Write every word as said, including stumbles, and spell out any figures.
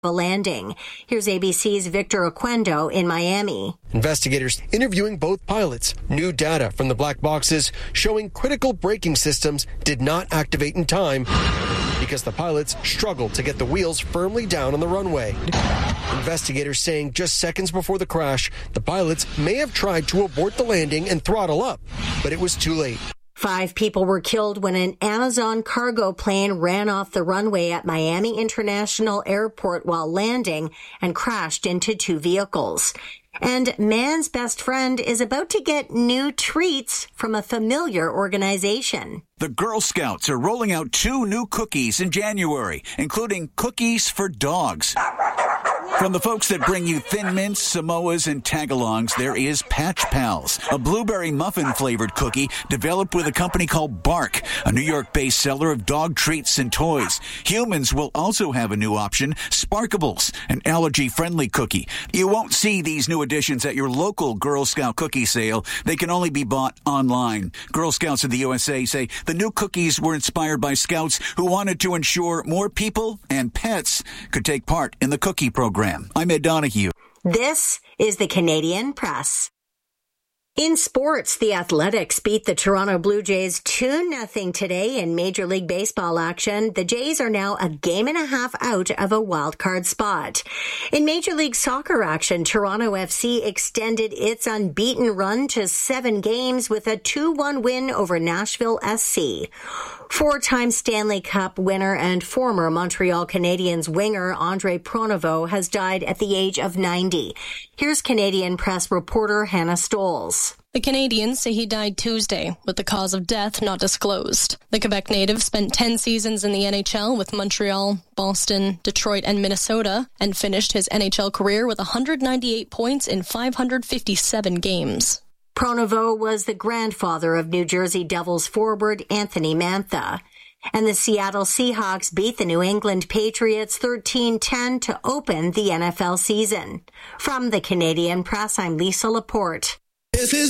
a landing. Here's A B C's Victor Oquendo in Miami. Investigators interviewing both pilots. New data from the black boxes showing critical braking systems did not activate in time because the pilots struggled to get the wheels firmly down on the runway. Investigators saying just seconds before the crash, the pilots may have tried to abort the landing and throttle up, but it was too late. Five people were killed when an Amazon cargo plane ran off the runway at Miami International Airport while landing and crashed into two vehicles. And man's best friend is about to get new treats from a familiar organization. The Girl Scouts are rolling out two new cookies in January, including cookies for dogs. From the folks that bring you Thin Mints, Samoas, and Tagalongs, there is Patch Pals, a blueberry muffin-flavored cookie developed with a company called Bark, a New York-based seller of dog treats and toys. Humans will also have a new option, Sparkables, an allergy-friendly cookie. You won't see these new additions at your local Girl Scout cookie sale. They can only be bought online. Girl Scouts of the U S A say the new cookies were inspired by Scouts who wanted to ensure more people and pets could take part in the cookie program. I'm Ed Donahue. This is the Canadian Press. In sports, the Athletics beat the Toronto Blue Jays two nothing today in Major League Baseball action. The Jays are now a game and a half out of a wild card spot. In Major League Soccer action, Toronto F C extended its unbeaten run to seven games with a two one win over Nashville S C. Four-time Stanley Cup winner and former Montreal Canadiens winger Andre Pronovost has died at the age of ninety. Here's Canadian Press reporter Hannah Stolz. The Canadiens say he died Tuesday, with the cause of death not disclosed. The Quebec native spent ten seasons in the N H L with Montreal, Boston, Detroit, and Minnesota, and finished his N H L career with one hundred ninety-eight points in five hundred fifty-seven games. Pronovost was the grandfather of New Jersey Devils forward Anthony Mantha. And the Seattle Seahawks beat the New England Patriots thirteen ten to open the N F L season. From the Canadian Press, I'm Lisa Laporte. This is